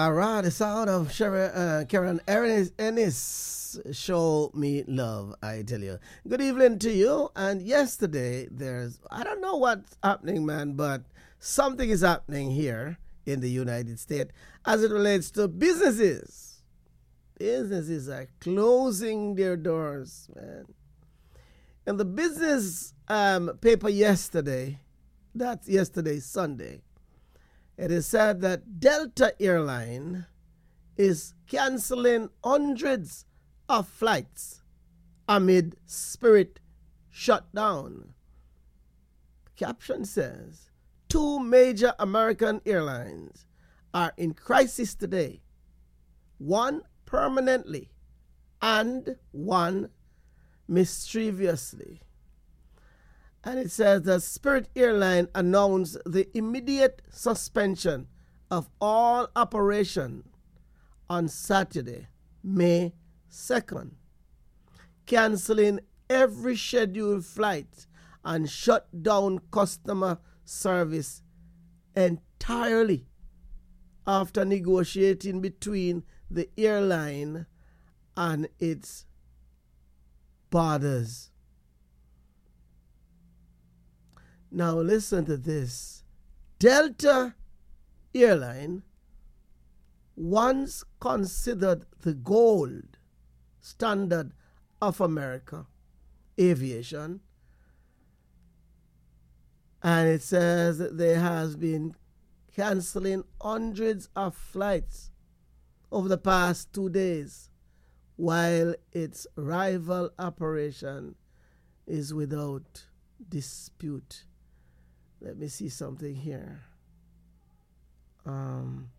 All right, the sound of Karen Ennis, Show Me Love, I tell you. Good evening to you. And yesterday, I don't know what's happening, man, but something is happening here in the United States as it relates to businesses. Businesses are closing their doors, man. In the business paper yesterday, that's yesterday, Sunday, it is said that Delta Airline is canceling hundreds of flights amid Spirit shutdown. The caption says, 2 major American airlines are in crisis today, one permanently and one mischievously. And it says that Spirit Airline announced the immediate suspension of all operation on Saturday, May 2nd, canceling every scheduled flight and shut down customer service entirely after negotiating between the airline and its boarders. Now listen to this. Delta Airline, once considered the gold standard of America aviation, and it says that there has been canceling hundreds of flights over the past 2 days, while its rival operation is without dispute. Let me see something here.